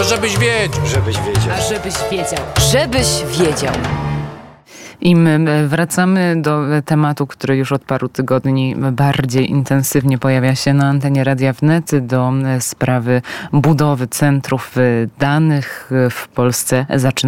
żebyś wiedział. Żebyś wiedział. A żebyś wiedział. Żebyś wiedział. I my wracamy do tematu, który już od paru tygodni bardziej intensywnie pojawia się na antenie Radia Wnet, do sprawy budowy centrów danych w Polsce. Zaczyna